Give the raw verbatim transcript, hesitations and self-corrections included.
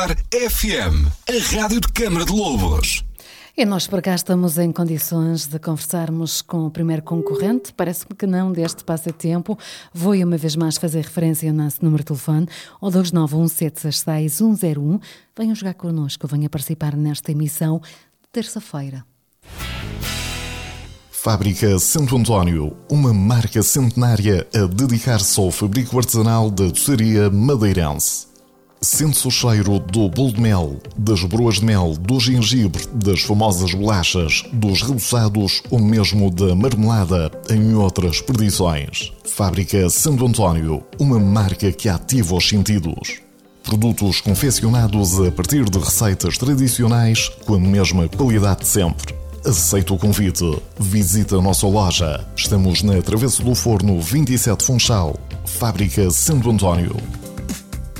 F M, a rádio de Câmara de Lobos. E nós por cá estamos em condições de conversarmos com o primeiro concorrente. Parece-me que não deste passatempo. Vou uma vez mais fazer referência ao nosso número de telefone, ao dois nove um sete seis seis um zero um. Venham jogar connosco, venham participar nesta emissão de terça-feira. Fábrica Santo António, uma marca centenária a dedicar-se ao fabrico artesanal da doçaria madeirense. Sente-se o cheiro do bolo de mel, das broas de mel, do gengibre, das famosas bolachas, dos reboçados ou mesmo da marmelada, em outras perdições. Fábrica Santo António, uma marca que ativa os sentidos. Produtos confeccionados a partir de receitas tradicionais com a mesma qualidade de sempre. Aceita o convite. Visita a nossa loja. Estamos na Travessa do Forno vinte e sete Funchal. Fábrica Santo António.